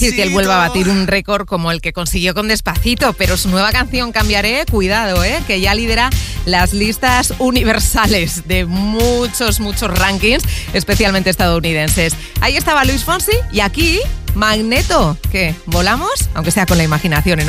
decir que él vuelva a batir un récord como el que consiguió con Despacito, pero su nueva canción Cambiaré, cuidado, que ya lidera las listas universales de muchos rankings, especialmente estadounidenses. Ahí estaba Luis Fonsi y aquí Magneto. ¿Qué? ¿Volamos? Aunque sea con la imaginación, ¿no?